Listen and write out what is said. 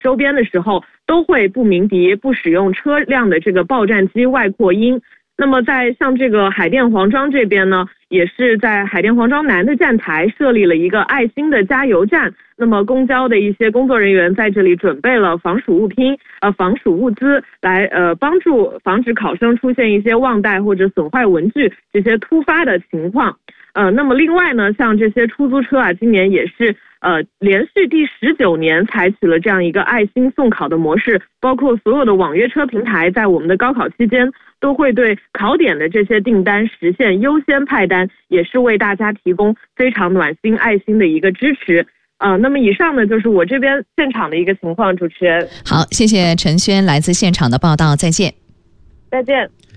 周边的时候，都会不鸣笛，不使用车辆的这个报站机外扩音。那么在像这个海淀黄庄这边呢，也是在海淀黄庄南的站台设立了一个爱心的加油站。那么公交的一些工作人员在这里准备了防暑物资，来帮助防止考生出现一些忘带或者损坏文具这些突发的情况。那么另外呢，像这些出租车啊，今年也是连续第19年采取了这样一个爱心送考的模式，包括所有的网约车平台在我们的高考期间都会对考点的这些订单实现优先派单，也是为大家提供非常暖心爱心的一个支持。那么以上呢就是我这边现场的一个情况，主持人。 好，谢谢陈轩来自现场的报道，再见。 再见。